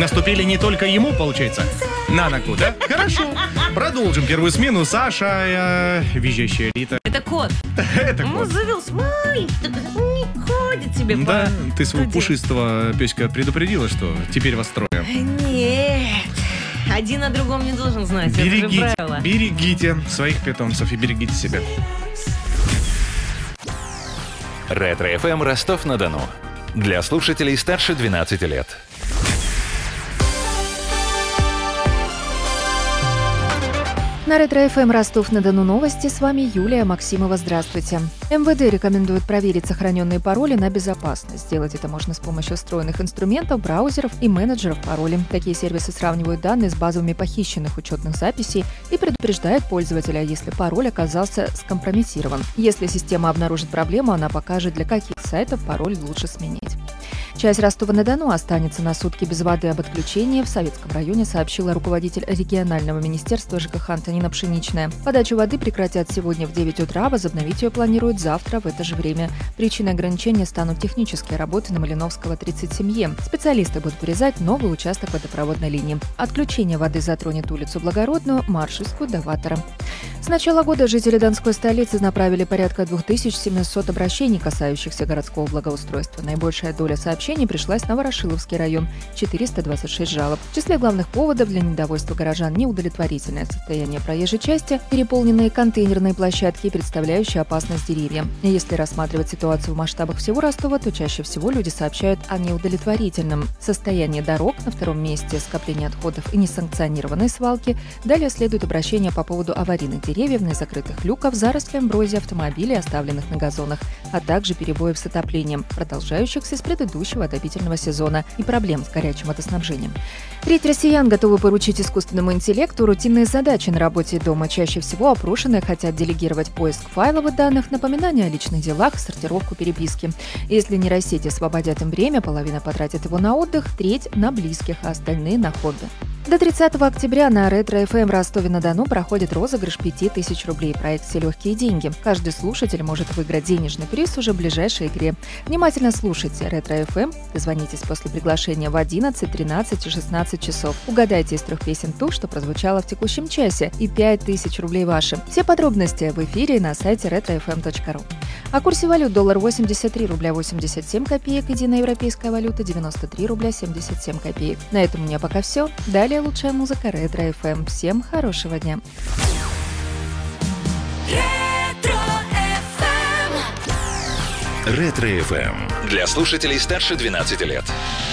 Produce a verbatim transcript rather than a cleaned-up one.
Наступили не только ему, получается, на ногу, да? Хорошо. Продолжим первую смену. Саша, э, визжащая Рита. Это кот. Это Он кот. завелся. Ой, не ходит тебе по Да, ты своего студии. пушистого песька предупредила, что теперь вас трое. Нет. Один о другом не должен знать. Это же Берегите, правило. берегите своих питомцев и берегите себя. Ретро-эф эм Ростов-на-Дону. Для слушателей старше двенадцати лет. На Ретро-эф эм Ростов-на-Дону новости. С вами Юлия Максимова. Здравствуйте. эм вэ дэ рекомендует проверить сохраненные пароли на безопасность. Сделать это можно с помощью встроенных инструментов, браузеров и менеджеров паролей. Такие сервисы сравнивают данные с базовыми похищенных учетных записей и предупреждают пользователя, если пароль оказался скомпрометирован. Если система обнаружит проблему, она покажет, для каких сайтов пароль лучше сменить. Часть Ростова-на-Дону останется на сутки без воды об отключении. В Советском районе сообщила руководитель регионального министерства ЖКХ Антонина Пшеничная. Подачу воды прекратят сегодня в девять утра, возобновить ее планируют завтра в это же время. Причиной ограничения станут технические работы на Малиновского, тридцать семь Е. Специалисты будут вырезать новый участок водопроводной линии. Отключение воды затронет улицу Благородную, Маршевскую до Ватера. С начала года жители Донской столицы направили порядка две тысячи семьсот обращений, касающихся городского благоустройства. Наибольшая доля сообщений пришлась на Ворошиловский район – четыреста двадцать шесть жалоб. В числе главных поводов для недовольства горожан – неудовлетворительное состояние проезжей части, переполненные контейнерные площадки, представляющие опасность деревьям. Если рассматривать ситуацию в масштабах всего Ростова, то чаще всего люди сообщают о неудовлетворительном состоянии дорог, на втором месте скопление отходов и несанкционированной свалки. Далее следует обращение по поводу аварийных деревьев, незакрытых люков, зарослей амброзии автомобилей, оставленных на газонах, а также перебоев с отоплением, продолжающихся с предыдущего отопительного сезона, и проблем с горячим водоснабжением. Треть россиян готовы поручить искусственному интеллекту рутинные задачи на работе и дома. Чаще всего опрошенные хотят делегировать поиск файловых данных, напоминания о личных делах, сортировку переписки. Если нейросети освободят им время, половина потратит его на отдых, треть – на близких, а остальные – на хобби. До тридцатого октября на Ретро-эф эм Ростове-на-Дону проходит розыгрыш пяти тысяч рублей в проекте «Легкие деньги». Каждый слушатель может выиграть денежный приз уже в ближайшей игре. Внимательно слушайте Ретро-эф эм, дозвонитесь после приглашения в одиннадцать, тринадцать и шестнадцать часов. Угадайте из трех песен ту, что прозвучало в текущем часе, и пять тысяч рублей ваши. Все подробности в эфире и на сайте ретро эф эм точка ру. О курсе валют: доллар восемьдесят три рубля восемьдесят семь копеек, единая европейская валюта девяносто три рубля семьдесят семь копеек. На этом у меня пока все. Далее лучшая музыка Ретро-эф эм. Всем хорошего дня. Ретро-эф эм. Для слушателей старше двенадцати лет.